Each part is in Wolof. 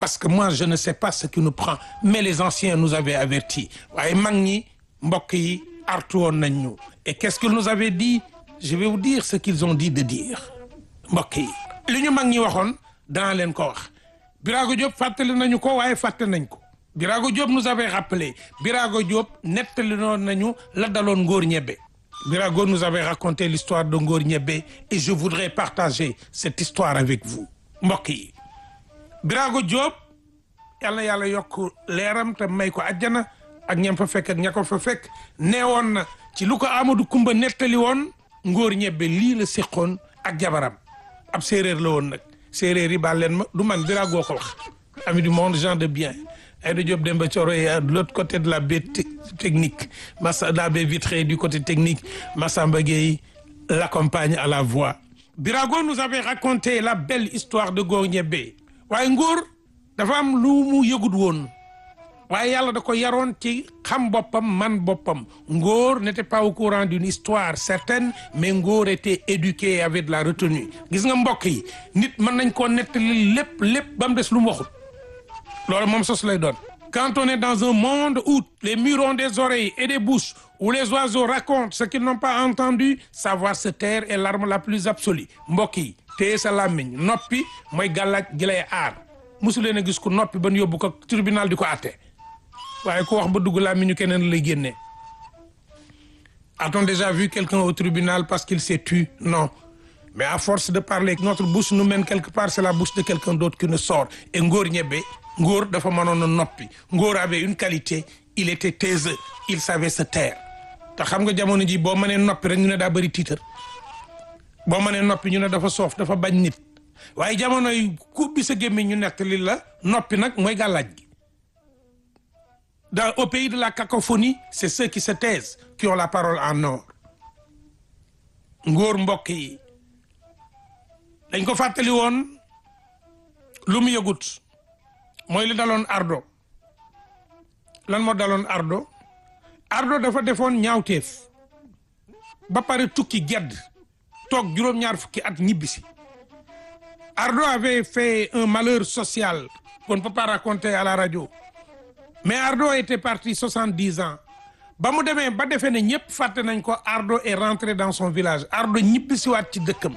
parce que moi je ne sais pas ce qui nous prend mais les anciens nous avaient avertis waaye mag ñi mbokk yi artu woon nañ ñu et qu'est-ce qu'ils nous avaient dit je vais vous dire ce qu'ils ont dit de dire mbokk yi li ñu mag ñi waxoon dana leen ko wax Birago Diop fàttali nañu ko waaye fàtte nañ ko Birago Diop nous avait rappelé Birago Diop nettali noon nañu la daloon Ngor Ñebbe Birago nous avait raconté l'histoire de Ngor Ñebbe et je voudrais partager cette histoire avec vous mbokk yi Birago Diop yal na yàlla yokk leeram te may ko àjjana ak ñam fa fekk ak ña ko fa fekk neewoon na ci lu ko Amadou Kumba nettali woon Ngor Ñebbe lii la séqoon ak jabaram ab séeréer la woon nag séeréer yi baal leen ma du man Birago ko wax ami du monde gens de bien Aïda Diop Demba Thioro est de l'autre côté de la baie technique la baie vitrée du côté technique Massamba Gueye l'accompagne à la voix. Birago nous avait raconté la belle histoire de Ngor Ñebbe waaye Ngor dafa am lu mu yëgut woon waaye yàlla da ko yaroon ci xam boppam man boppam Ngor n'était pas au courant d'une histoire certaine mais Ngor était éduqué et avait de la retenue gis nga mbokk yi nit mën nañ koo nettali lépp ba mu des lu mu waxut loolu moom sos lay doon. Quand on est dans un monde où les murs ont des oreilles et des bouches où les oiseaux racontent ce qu'ils n'ont pas entendu savoir se taire est l'arme la plus absolue mbokk yi téye sa làmmiñ noppi mooy gàllaaj gi lay aar mosu leen a gis ku noppi ba ñu yóbbu ko tribunal di ko àtte waaye ku wax ba dugg làmmiñu keneen lay génnee. A-t-on déjà vu quelqu'un au tribunal parce qu'il s'est tu? Non. Mais à force de parler notre bouche nous mène quelque part c'est la bouche de quelqu'un d'autre qui nous sort et Ngor Ñebbe Ngor dafa mënoon a noppi Ngor avait une qualité il était taiseux il savait se taire te xam nga jamono ji boo mënee noppi rek ñu ne daa bëri tiitar boo mënee noppi ñu ne dafa soof dafa bañ nit waaye jamono yi ku bi sa gémmiñ ñu nekk li la noppi nag mooy gàllaaj gi au pays de la cacophonie c'est ceux qui se taisent qui ont la parole en or. Ngor mbokk yi dañ ko fàttali woon lu mu yëgut mooy li daloon Ardo lan moo daloon Ardo dafa defoon ñaawteef ba pare tukki gedd toog juróom-ñaar fukki at ñibbisi Ardo avait fait un malheur social qu'on ne peut pas raconter à la radio mais Ardo était parti 70 ans ba mu demee ba defee ne ñëpp fàtte nañ ko Ardo est rentré dans son village Ardo ñibbisiwaat ci dëkkam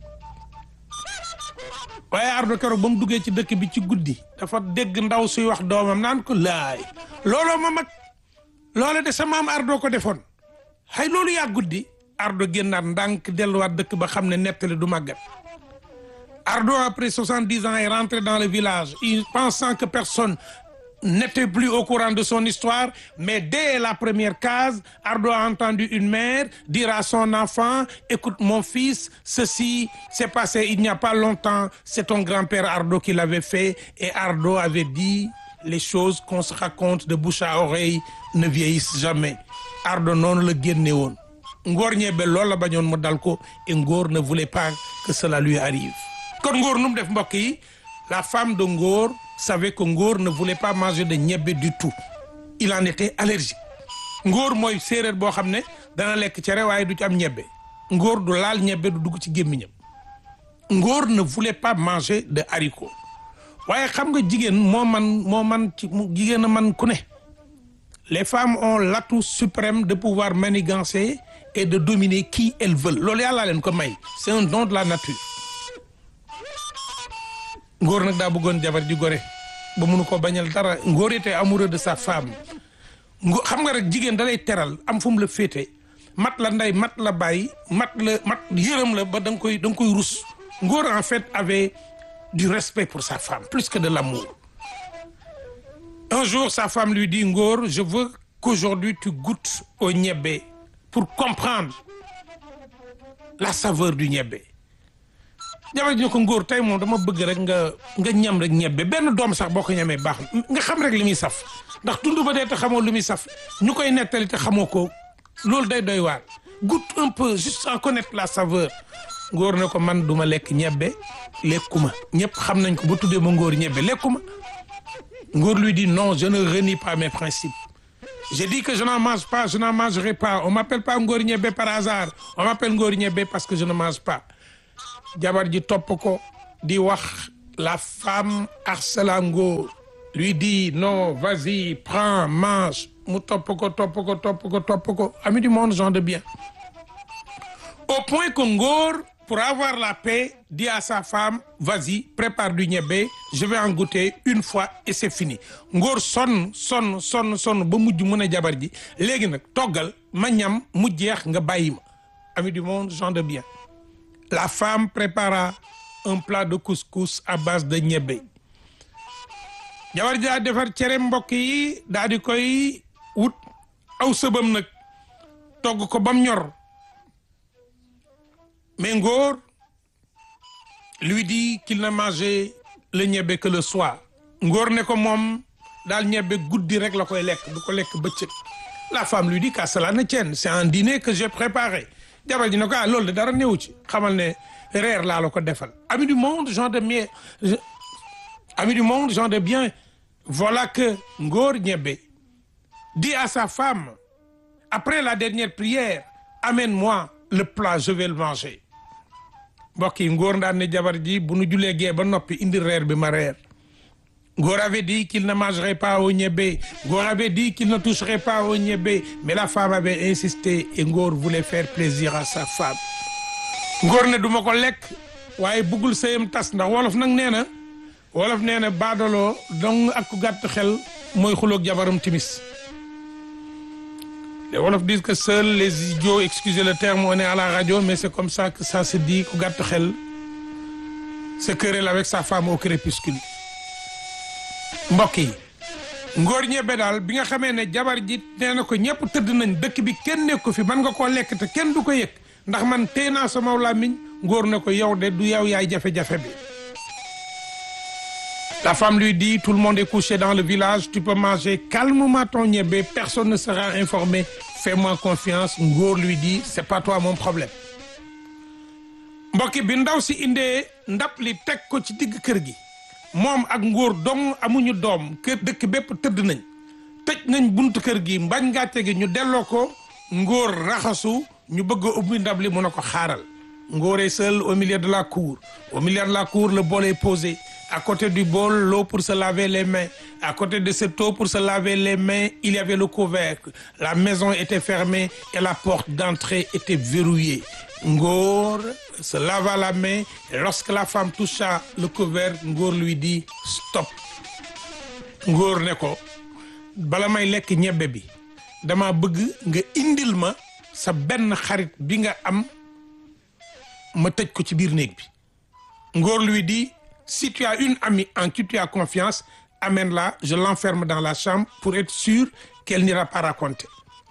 waaye Ardo keroog ba mu duggee ci dëkk bi ci guddi dafa dégg ndaw suy wax doomam naan ko laay looloo ma mag loola de sa maam Ardo ko defoon xëy loolu yaa guddi Ardo génnaat ndànk delluwaat dëkk ba xam ne nettali du màggat Ardo après 70 ans est rentré dans le village il pensant que personne n'était plus au courant de son histoire mais dès la première case Ardo a entendu une mère dire à son enfant écoute mon fils ceci s'est passé il n'y a pas longtemps c'est ton grand-père Ardo qui l'avait fait et Ardo avait dit les choses qu'on se raconte de bouche à oreille ne vieillissent jamais Ardo noonu la génne woon Ngor Ñebbe loolu la bañoon mu dal ko et Ngor ne voulait pas que cela lui arrive kon Ngor nu mu def mbokk yi la femme de Ngor savait que Ngor ne voulait pas manger de ñebbe du tout il en était allergique Ngor mooy séeréer boo xam ne dana lekk cere waaye du ci am ñebbe Ngor du laal ñebbe du dugg ci gémmiñam Ngor ne voulait pas manger de haricot waaye xam nga jigéen moo man ci jigéen a man ku ne les femmes ont l'atout suprême de pouvoir manigancer et de dominer qui elles veulent loolu yàlla leen ko may c'est un don de la nature Ngor nag daa bëggoon jabar ji gore ba mënu ko bañal dara Ngor était amoureux de sa femme xam nga rek jigéen da lay teral am fu mu la féete mat la ndey mat la bàyyi mat yërëm la ba da nga koy rus Ngor en fait avait du respect pour sa femme plus que de l'amour. Un jour sa femme lui dit Ngor je veux qu'aujourd'hui tu goûtes au ñebbe pour comprendre la saveur du ñebbe jabar ji ne ko Ngor tey moom dama bëgg rek nga ñam rek ñebbe benn doom sax boo ko ñamee baax nga xam rek li muy saf ndax dund ba dee te xamoo lu muy saf ñu koy nettali te xamoo ko loolu day doy waar goûte un peu juste en connaître la saveur Ngor ne ko man duma lekk ñebbe lekkuma ñëpp xam nañ ko ba tuddee ma Ngor ñebbe lekkuma Ngor lui dit non je ne renie pas mes principes j'ai dit que je n'en mange pas je n'en mangerai pas on m'appelle pas Ngor ñebbe par hasard on m'appelle Ngor ñebbe parce que je ne mange pas jabar ji topp ko di wax la femme harcela Ngor, lui dit non, vas-y, prends, mange. Mu topp ko. Ami du monde, gens de bien. Au point que Ngor, pour avoir la paix, dit à sa femme, vas-y, prépare du ñebbe, je vais en goûter une fois et c'est fini. Ngor sonn ba mujj mën a jabar ji léegi nag toggal ma ñam mu jeex nga bàyyi ma. Ami du monde, gens de bien. La femme prépara un plat de couscous à base de ñebbe. Jabar ji daa defar cere mbokk yi daa di koy wut aw sëbam nag togg ko bam ñor. Mais Ngor lui dit qu'il ne mangeait le ñebbe que le soir. Ngor ne ko moom daal ñebbe guddi rek la koy lekk du ko lekk bëccëg. La femme lui dit qu'à cela ne tienne, c'est un dîner que j'ai préparé. Jabar ji ne ko loolu de dara néew ci xamal ne reer laa la ko defal. Amis du monde, gens de bien, amis du monde, gens de bien, voilà que Ngor ñebbe dit à sa femme, après la dernière prière, amène-moi le plat, je vais le manger. Mbokk yi Ngor daan ne jabar ji bu nu julee gee ba noppi indi reer bi ma reer. Ngor avait dit qu'il ne mangerait pas au ñebbe. Ngor avait dit qu'il ne toucherait pas au ñebbe. Mais la femme avait insisté et Ngor voulait faire plaisir à sa femme. Ngor ne duma ko lekk waaye bëggul sëyam tas ndax wolof nee na baadaloo dong ak ku gàtt xel mooy xuloog jabaram timis. Les Wolof disent que seuls les idiots, excusez le terme, on est à la radio, mais c'est comme ça que ça se dit, ku gàtt xel se querelle avec sa femme au crépuscule. Mbokk yi Ngor ñebbe daal bi nga xamee ne jabar ji nee na ko ñëpp tëdd nañ dëkk bi kenn nekk ko fi man nga koo lekk te kenn du ko yëg ndax man téye naa sama làmmiñ. Ngor ne ko yow de du yow yaay jafe-jafe bi. La femme lui dit, tout le monde est couché dans le village, tu peux manger calmement ton ñebbe, personne ne sera informé, fais-moi confiance. Ngor lui dit, c'est pas toi mon problème. Mbokki bi ndaw si indee ndab li teg ko ci digg kër gi moom ak Ngor dong amuñu doom kër dëkk bépp tëdd nañ tëj nañ buntu kër gi mbañ gàcce gi ñu delloo ko Ngor raxasu ñu bëgg a ubbi ndab li mu ne ko xaaral. Ngor est seul au milieu de la cour. Au milieu de la cour, le bol est posé. À côté du bol, l'eau pour se laver les mains. À côté de cette eau pour se laver les mains, il y avait le couvercle. La maison était fermée et la porte d'entrée était verrouillée. Ngor se lava la main et lorsque la femme toucha le couvercle, Ngor lui dit stop. Ngor ne ko bala may lekk ñebbe bi dama bëgg nga indil ma sa benn xarit bi nga am ma tëj ko ci biir néeg bi. Ngor lui dit si tu as une amie en qui tu as confiance, amène-la, je l'enferme dans la chambre pour être sûr qu'elle n'ira pas raconter.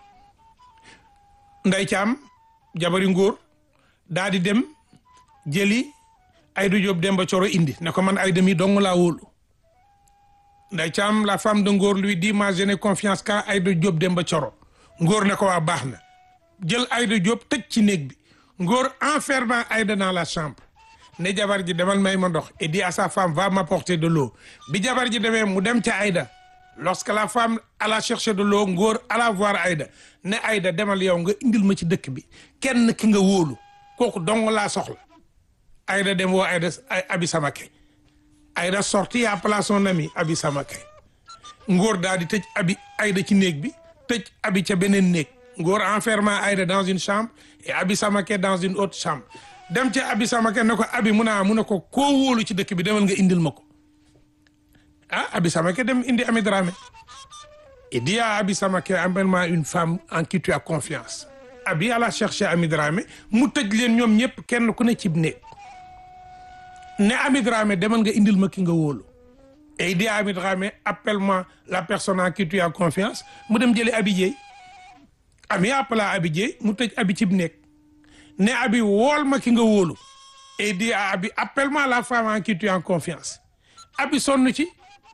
Ndey Caam jabari Ngor daa di dem jëli Aïda Diop Demba Coro indi ne ko man Aïda mi dong laa wóolu. Ndey Caam la femme de Ngor lui dit moi je n'ai confiance qu'à Aïda Diop Demba Coro. Ngor ne ko waa baax na jël Aïda Diop tëj ci néeg bi. Ngor enfermant Aïda dans la chambre ne jabar ji demal may ma ndox et dit à sa femme va m'apporter de l'eau. Bi jabar ji demee mu dem ca Aïda. Lorsque la femme alla chercher de l'eau, Ngor alla voir Aïda ne Aïda demal yow nga indil ma ci dëkk bi kenn ki nga wóolu kooku dong laa soxla. Aïda dem woo Abi Samake. Aïda sortit à appeler son ami Abi Samake. Ngor daal di tëj Aïda ci néeg bi tëj Abi ca beneen néeg. Ngor enfermant Aïda dans une chambre et Abi Samake dans une autre chambre. Dem ca Abi Samake ne ko Abi mu ne ko koo wóolu ci dëkk bi demal nga indil ma ko. Abi Samake dem indi Ami Dramé. Et dit à Abi Samake, amène-moi une femme en qui tu as confiance. Abi alla chercher Ami Dramé mu tëj leen ñoom ñëpp kenn ku ne cib néeg. Ne Ami Dramé demal nga indil ma ki nga wóolu. Et il dit à Ami Dramé, appelle-moi la personne en qui tu as confiance. Mu dem jëli Abi Dieye. Ami appela Abi Dieye mu tëj Abi cib néeg. Ne Abi wool ma ki nga wóolu. Et il dit à Abi, appelle-moi la femme en qui tu as confiance. Abi sonn ci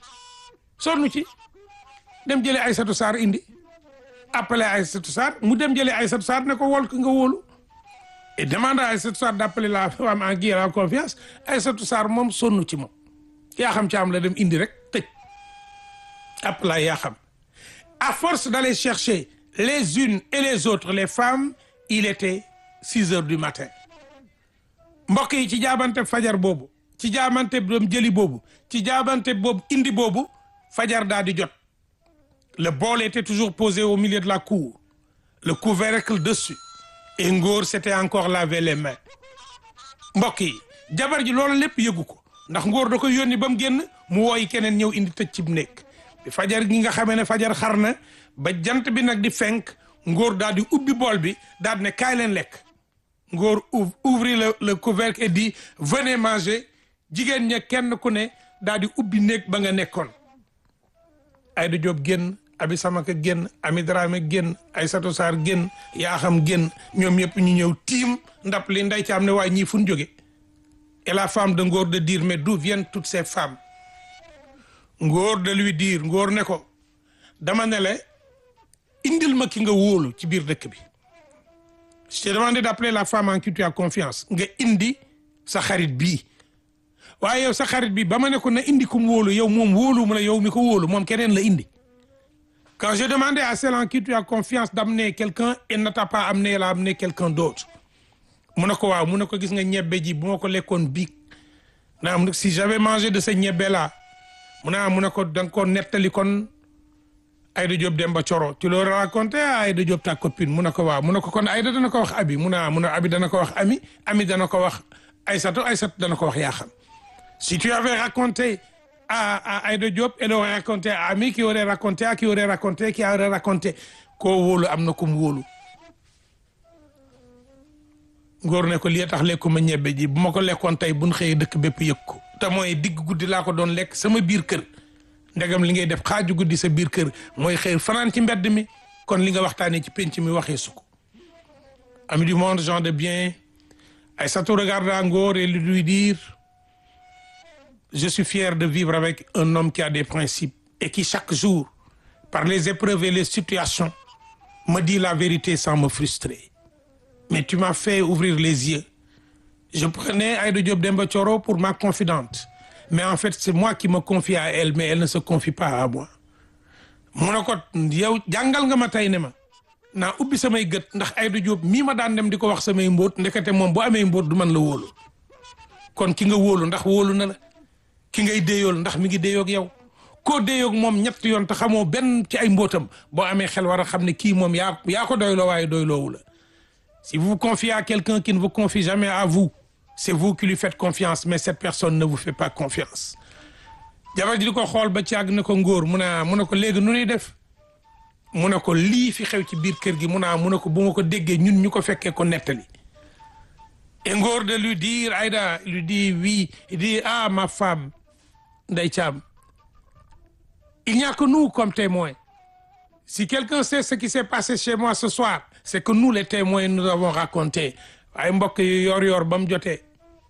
dem jëli Aïssatou Sarr indi. Appelé Aïssatou Sarr mu dem jëli Aïssatou Sarr ne ko wool ki nga wóolu. Et demande à Aïssatou Sarr d'appeler la femme en qui elle a confiance. Aïssatou Sarr moom sonn ci moom. yaa xam ci am la dem indi rek tëj. Appela yaa xam. À force d'aller chercher les unes et les autres les femmes, il était 6 heures du matin. Mbokk yi ci jaabante fajar boobu ci jaabante doom jëli boobu ci jaabante boobu indi boobu fajar daa di jot. Le bol était toujours posé au milieu de la cour, le couvercle dessus, et Ngor s'était encore lavé les mains. Mbokk yi jabar ji loolu lépp yëgu ko ndax Ngor da koy yónni ba mu génn mu wooyi keneen ñëw indi tëj ci nekk bi fajar gi nga xamee ne fajar xar na ba jant bi nag di fenk Ngor daal di ubbi bool bi daal di ne kaay leen lekk. Ngor ouvrit le couvercle et dit venez manger jigéen ña kenn ku ne daal di ubbi néeg ba nga nekkoon. Aïda Diop génn Abi Samaka génn Ami Dramé génn Aïssatou Sarr génn Yakham génn ñoom yëpp ñu ñëw tiim ndap li Ndeye Thiam ne waaye ñii fu ñu jóge. Et la femme de Ngor de dire mais d'où viennent toutes ces femmes. Ngor de lui dire Ngor ne ko dama ne la indil ma ki nga wóolu ci biir dëkk bi. Je t'ai demandé d'appeler la femme en qui tu as confiance nga indi sa xarit bii waaye yow sa xarit bi ba ma ne ko na indi ku mu wóolu yow moom wóolu mu ne yow mi ko wóolu moom keneen la indi. Quand j'ai demandé à celle en qui tu as confiance d'amener quelqu'un elle ne t'a pas amené, elle a amené quelqu'un d'autre. mu ne ko waaw mu ne ko gis nga ñebbe ji bu ma ko lekkoon biig naam si j'avais mangé de ce ñebbe là mu ne ko da nga ko nettali kon Aïda Diop Demba Thioro tu l'aurais raconté à Aïda Diop ta copine mu ne ko waaw mu ne ko kon Aïda dana ko wax Abi mu ne Abi dana ko wax Ami dana ko wax Aïssatou dana ko wax Yakham. Si tu avais raconté à Aïda Diop elle aurait raconté à Ami qui aurait raconté à qui aurait raconté qui aurait raconté koo wóolu am na ku mu wóolu. Ngor ne ko lii tax lekkuma ñebbe ji bu ma ko lekkoon tey bu ñu xëyee dëkk bépp yëg ko te mooy digg guddi laa ko doon lekk sama biir kër ndegam li ngay def xaaju guddi sa biir kër mooy xëy fanaan ci mbedd mi kon li nga waxtaanee ci penc mi waxee su ko. Amis du monde, gens de bien, Aïssatou regarda Ngor et lui dire je suis fier de vivre avec un homme qui a des principes et qui chaque jour par les épreuves et les situations me dit la vérité sans me frustrer. Mais tu m'as fait ouvrir les yeux. Je prenais Aïda Diop Demba Thioro pour ma confidente. Mais en fait, c'est moi qui me confie à elle, mais elle ne se confie pas à moi. mu ne ko yow jàngal nga ma tey ne ma naa ubbi samay gët ndax Aïda Diop mii ma daan dem di ko wax samay mbóot ndekete moom bu amee mbóot du man la wóolu. kon ki nga wóolu ndax wóolu na la ki ngay déyool ndax mi ngi déyoog yow koo déyoog moom ñett yoon te xamoo benn ci ay mbóotam boo amee xel war a xam ne kii moom yaa ko doyloo waaye doyloowu la. Si vous vous confiez à quelqu'un qui ne vous confie jamais à vous, c'est vous qui lui faites confiance, mais cette personne ne vous fait pas confiance. jabar ji di ko xool ba ci àgg na ko Ngor mu ne ko léegi nu ñuy def mu ne ko lii fi xew ci biir kër gi mu ne ko bu ma ko déggee ñun ñu ko fekkee ko nettali. Et Ngor de lui dire Aïda lui dit oui, il dit ah ma femme Ndeye Thiam, il n'y a que nous comme témoins. Si quelqu'un sait ce qui s'est passé chez moi ce soir, c'est que nous les témoins nous avons raconté. Ay mbokk yi yor ba mu jotee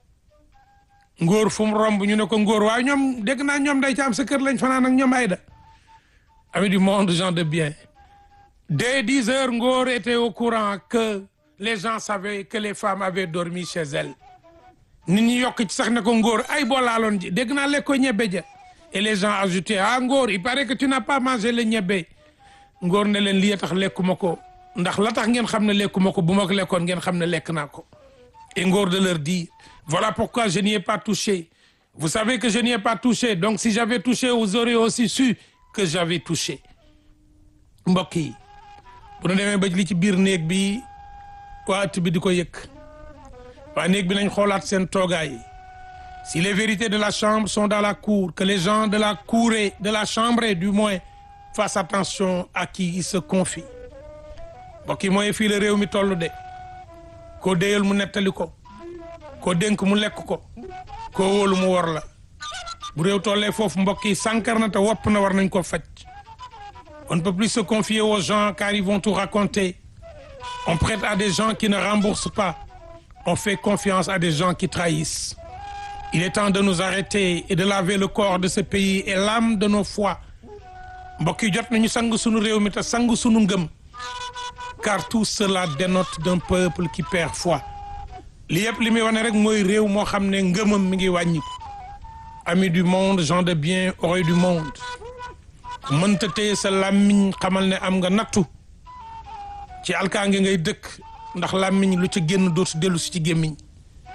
Ngor fu mu romb ñu ne ko Ngor waaye ñoom dégg naa ñoom Ndeye Thiam sa kër lañ fanaan ak ñoom Aïda. Amis du monde, gens de bien. Dès 10 heures, Ngor était au courant que les gens savaient que les femmes avaient dormi chez elles. nit ñi yokk ci sax ne ko Ngor ay boo laaloon ji dégg naa lekk ko ñebbe ja. Et les gens ajoutaient ah Ngor il paraît que tu n'as pas mangé le ñebbe. Ngor ne leen lii tax lekkuma ko ndax la tax ngeen xam ne lekkuma ko bu ma ko lekkoon ngeen xam ne lekk naa ko. Et Ngor de leur dire voilà pourquoi je n'y ai pas touché. Vous savez que je n'y ai pas touché donc si j'avais touché vous auriez aussi su que j'avais touché. Mbokk yi bu ñu demee ba li ci biir néeg bi waa ëtt bi di ko yëg waa néeg bi nañ xoolaat seen toogaay yi. Si les vérités de la chambre sont dans la cour que les gens de la cour et de la chambre du moins fassent attention à qui ils se confient. Mbokk yi mooy fii la réew mi toll de koo déyal mu nettali ko koo dénk mu lekk ko koo wóolu mu wor la bu réew tollee foofu mbokk yi sànkar na te wopp na war nañ ko faj. On ne peut plus se confier aux gens car ils vont tout raconter. On prête à des gens qui ne remboursent pas. On fait confiance à des gens qui trahissent. Il est temps de nous arrêter et de laver le corps de ce pays et l'âme de nos foi. Mbokk yi jot nañu sang sunu réew mi te sang sunu ngëm. Car tout cela dénote d'un peuple qui perd foi. li yëpp li muy wane rek mooy réew moo xam ne ngëmam mi ngi wàññiku. Amis du monde, gens de bien, oreilles du monde. mënta téye sa làmmiñ xamal ne am nga nattu ci alkaange ngay dëkk ndax làmmiñ lu ci génn dootu dellu si ci gémmiñ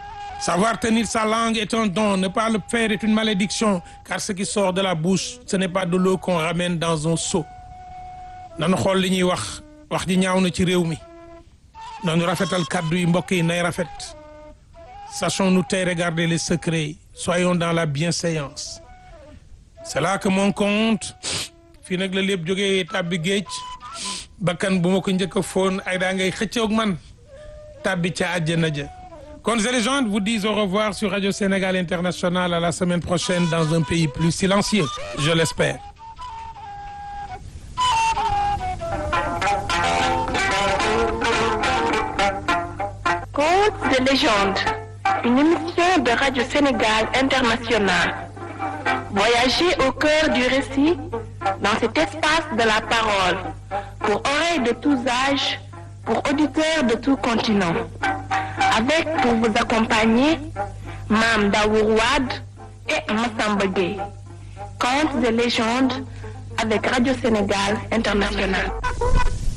Savoir tenir sa langue est un don, ne pas le faire est une malédiction, car ce qui sort de la bouche, ce n'est pas de l'eau qu'on ramène dans un seau. Nanu xool li ñuy wax ji ñaaw na ci réew mi. Nanu rafetal kàddu yi mbokk yi nay rafet. Sachons-nous taire et garder les secrets. Soyons dans la bienséance. C'est là que mon compte fii nag la lépp jógee tàbbi géej bakkan bu ma ko njëkk a foon ay daa ngay xëccoog man tàbbi ca àjjana ja. Contes et légendes vous disent au revoir sur Radio Sénégal International à la semaine prochaine dans un pays plus silencieux, je l'espère. Contes et légendes, une émission de Radio Sénégal International. Voyagez au cœur du récit dans cet espace de la parole pour oreilles de tous âges, pour auditeurs de tout continent. Avec pour vous accompagner Mame Daour Wade et Massamba Gueye. Contes et légendes avec Radio Sénégal International.